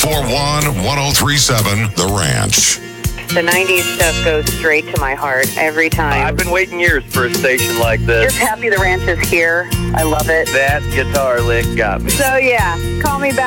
641-1037 The Ranch. The 90s stuff goes straight to my heart every time. I've been waiting years for a station like this. Just happy the ranch is here. I love it. That guitar lick got me. So yeah, call me back.